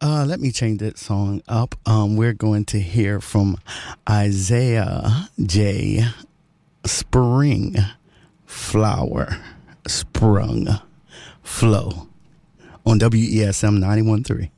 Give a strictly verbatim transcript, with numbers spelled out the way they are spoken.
uh, let me change that song up. Um, we're going to hear from Isaiah J. Spring Flower Sprung Flow on W E S M ninety-one point three.